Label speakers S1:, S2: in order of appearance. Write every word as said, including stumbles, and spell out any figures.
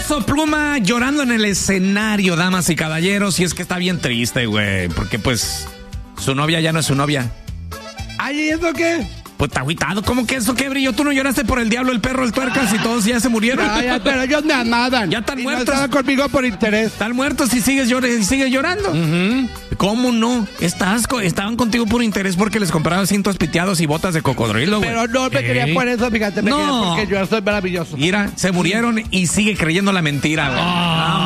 S1: Peso Pluma llorando en el escenario, damas y caballeros, y es que está bien triste, güey, porque pues su novia ya no es su novia.
S2: ¿Ay, y eso qué?
S1: Pues está agüitado, ¿cómo que eso qué, Brillo? ¿Tú no lloraste por el diablo, el perro, el tuercas y todos ya se murieron?
S2: Ay, ay, pero ellos me amaban.
S1: Ya están
S2: y
S1: muertos.
S2: No estaban conmigo por interés.
S1: Están muertos y sigues llor y sigues llorando.
S2: Uh-huh.
S1: ¿Cómo no? Estás co- estaban contigo por interés porque les comprabas cintos piteados y botas de cocodrilo, güey.
S2: Pero no me quería por eso, fíjate, me
S1: No.
S2: quería porque yo soy maravilloso.
S1: Mira, se murieron y sigue creyendo la mentira, güey.
S3: Ah.